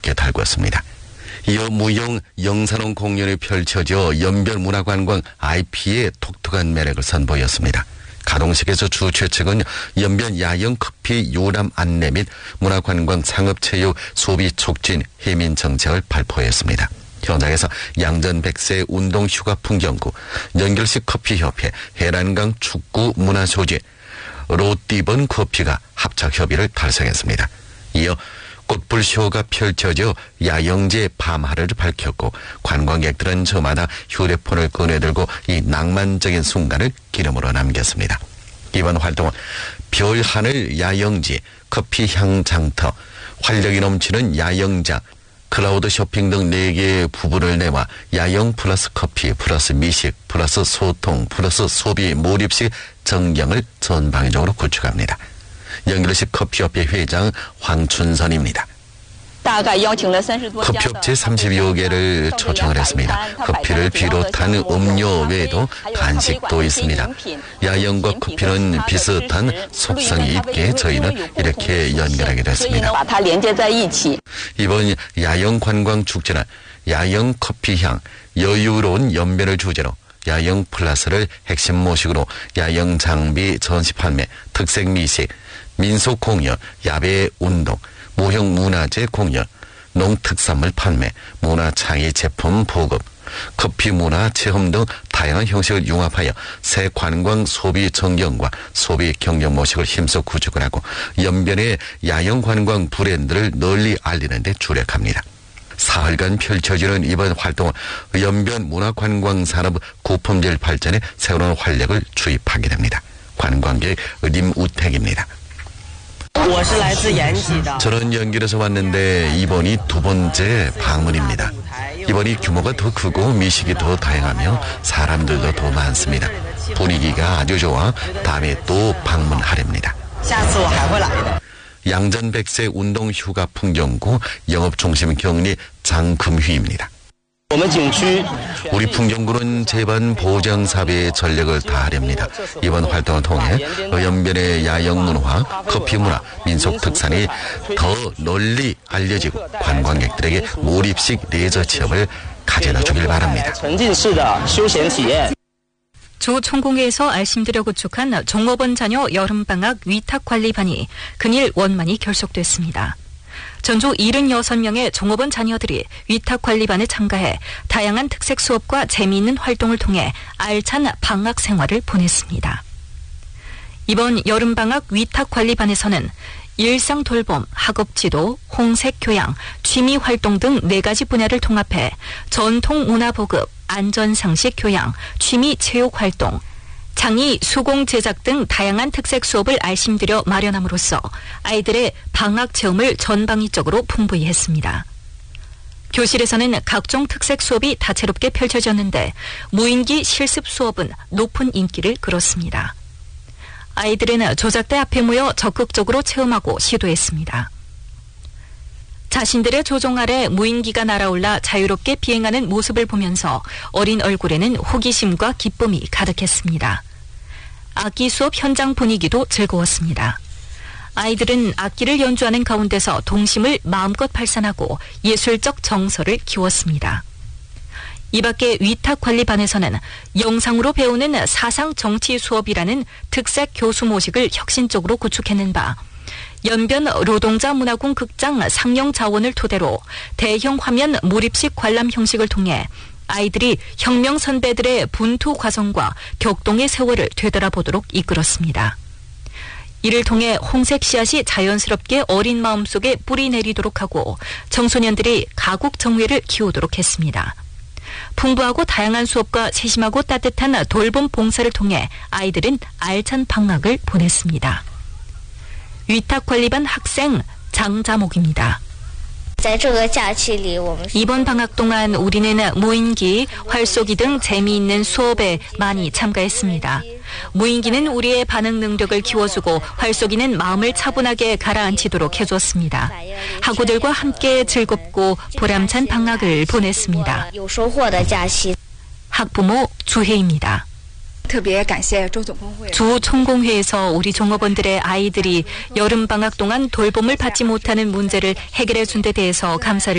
함께 달궜습니다. 이어 무용 영산원 공연이 펼쳐져 연변문화관광 IP의 독특한 매력을 선보였습니다. 가동식에서 주 최측은 연변 야영 커피 요람 안내 및 문화관광 상업체육 소비 촉진 해민 정책을 발표했습니다. 현장에서 양전백세 운동휴가 풍경구, 연결식 커피협회, 해란강 축구 문화소재, 롯디번 커피가 합작 협의를 달성했습니다. 이어 꽃불쇼가 펼쳐져 야영제 밤하늘을 밝혔고 관광객들은 저마다 휴대폰을 꺼내들고 이 낭만적인 순간을 기념으로 남겼습니다. 이번 활동은 별하늘 야영지, 커피향 장터, 활력이 넘치는 야영장, 클라우드 쇼핑 등 4개의 부분을 내와 야영 플러스 커피 플러스 미식 플러스 소통 플러스 소비 몰입식 정경을 전방위적으로 구축합니다. 연결식 커피협회 회장 황춘선입니다. 커피업체 30여 개를 초청을 했습니다. 커피를 비롯한 음료 외에도 간식도 있습니다. 야영과 커피는 비슷한 속성이 있기에 저희는 이렇게 연결하게 됐습니다. 이번 야영관광축제는 야영 커피향, 여유로운 연변을 주제로 야영 플러스를 핵심 모식으로 야영 장비 전시 판매, 특색 미식, 민속 공연, 야외 운동, 모형 문화재 공연, 농특산물 판매, 문화창의 제품 보급, 커피 문화 체험 등 다양한 형식을 융합하여 새 관광 소비 전경과 소비 경영 모식을 힘써 구축을 하고 연변의 야영 관광 브랜드를 널리 알리는 데 주력합니다. 사흘간 펼쳐지는 이번 활동은 연변 문화관광산업 고품질 발전에 새로운 활력을 주입하게 됩니다. 관광객 림우택입니다. 저는 연길에서 왔는데 이번이 2번째 방문입니다. 이번이 규모가 더 크고 미식이 더 다양하며 사람들도 더 많습니다. 분위기가 아주 좋아 다음에 또 방문하렵니다. 양전백세 운동휴가 풍경구 영업중심 경리 장금휘입니다. 우리 풍경구는 제반 보장사업에 전력을 다하렵니다. 이번 활동을 통해 연변의 야영문화, 커피문화, 민속특산이 더 널리 알려지고 관광객들에게 몰입식 레저 체험을 가져다 주길 바랍니다. 조총공회에서 알심들여 구축한 종업원 자녀 여름방학 위탁관리반이 금일 원만히 결속됐습니다. 전주 76명의 종업원 자녀들이 위탁관리반에 참가해 다양한 특색 수업과 재미있는 활동을 통해 알찬 방학 생활을 보냈습니다. 이번 여름방학 위탁관리반에서는 일상돌봄, 학업지도, 홍색교양, 취미활동 등 4가지 분야를 통합해 전통문화보급, 안전상식 교양, 취미체육활동, 장의, 수공 제작 등 다양한 특색 수업을 알심들여 마련함으로써 아이들의 방학 체험을 전방위적으로 풍부히 했습니다. 교실에서는 각종 특색 수업이 다채롭게 펼쳐졌는데 무인기 실습 수업은 높은 인기를 끌었습니다. 아이들은 조작대 앞에 모여 적극적으로 체험하고 시도했습니다. 자신들의 조종 아래 무인기가 날아올라 자유롭게 비행하는 모습을 보면서 어린 얼굴에는 호기심과 기쁨이 가득했습니다. 악기 수업 현장 분위기도 즐거웠습니다. 아이들은 악기를 연주하는 가운데서 동심을 마음껏 발산하고 예술적 정서를 키웠습니다. 이 밖에 위탁관리반에서는 영상으로 배우는 사상 정치 수업이라는 특색 교수 모식을 혁신적으로 구축해낸 바 연변 노동자 문화궁 극장 상영 자원을 토대로 대형 화면 몰입식 관람 형식을 통해 아이들이 혁명 선배들의 분투 과정과 격동의 세월을 되돌아보도록 이끌었습니다. 이를 통해 홍색 씨앗이 자연스럽게 어린 마음속에 뿌리 내리도록 하고 청소년들이 가국 정회를 키우도록 했습니다. 풍부하고 다양한 수업과 세심하고 따뜻한 돌봄 봉사를 통해 아이들은 알찬 방학을 보냈습니다. 위탁관리반 학생 장자목입니다. 이번 방학 동안 우리는 무인기, 활쏘기 등 재미있는 수업에 많이 참가했습니다. 무인기는 우리의 반응 능력을 키워주고 활쏘기는 마음을 차분하게 가라앉히도록 해줬습니다. 학우들과 함께 즐겁고 보람찬 방학을 보냈습니다. 학부모 주혜입니다. 주총공회에서 우리 종업원들의 아이들이 여름방학 동안 돌봄을 받지 못하는 문제를 해결해 준 데 대해서 감사를